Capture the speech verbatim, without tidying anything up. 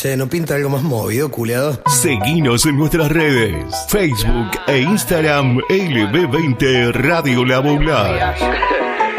Che, ¿no pinta algo más movido, culiado? Seguinos en nuestras redes, Facebook e Instagram L B veinte Radio La Popular.